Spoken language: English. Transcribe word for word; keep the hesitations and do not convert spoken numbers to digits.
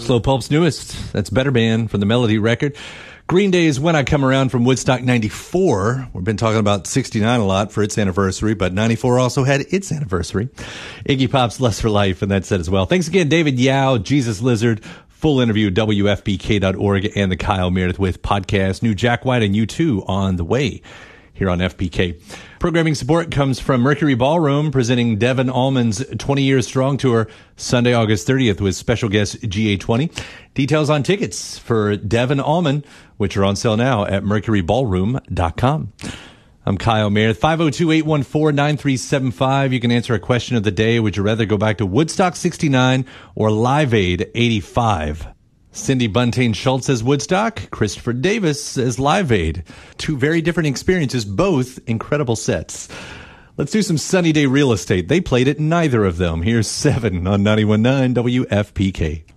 Slow Pulp's newest. That's Better Man from the Melody record. Green Day's When I Come Around from Woodstock ninety-four. We've been talking about sixty-nine a lot for its anniversary, but ninety-four also had its anniversary. Iggy Pop's Lust for Life, and that's it as well. Thanks again, David Yao, Jesus Lizard. Full interview, W F P K dot org, and the Kyle Meredith With podcast. New Jack White and U two on the way here on F P K. Programming support comes from Mercury Ballroom, presenting Devon Allman's twenty Years Strong Tour, Sunday, August thirtieth, with special guest G A twenty. Details on tickets for Devon Allman, which are on sale now at mercury ballroom dot com. I'm Kyle Meredith. five oh two, eight one four, nine three seven five. You can answer a question of the day. Would you rather go back to Woodstock sixty-nine or Live Aid eighty-five? Cindy Buntain Schultz says Woodstock. Christopher Davis says Live Aid. Two very different experiences, both incredible sets. Let's do some Sunny Day Real Estate. They played at neither of them. Here's seven on ninety-one point nine W F P K.